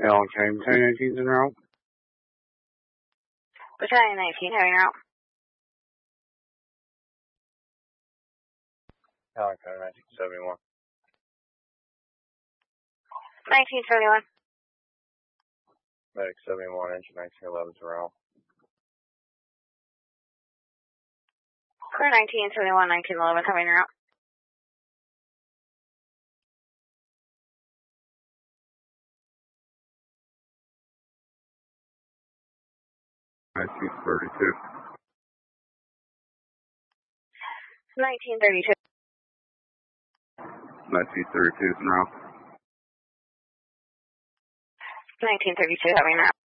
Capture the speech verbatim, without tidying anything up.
Allen County, Battalion nineteen's en route. Battalion nineteen, having route. Allen County, nineteen seventy-one. nineteen seventy-one. Medic seventy-one, engine nineteen eleven's en route. Crew nineteen seventy-one, nineteen eleven, having route. nineteen thirty-two. nineteen thirty-two. nineteen thirty-two's en route. nineteen thirty-two, having route.